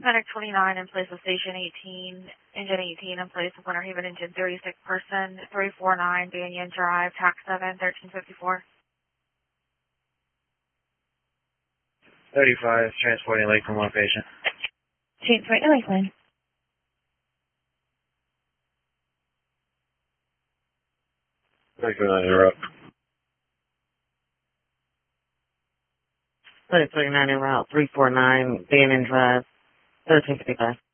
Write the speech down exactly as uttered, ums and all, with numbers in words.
Medic twenty-nine in place of Station eighteen, Engine eighteen in place of Winter Haven Engine thirty-six person, three four nine Banyan Drive, Tax seven, thirteen fifty-four. thirty-five, transporting Lakeland one patient. Transporting Lakeland. thirty-four nine interrupt. thirty-three nine en route, three four nine Banyan Drive, thirteen fifty-five.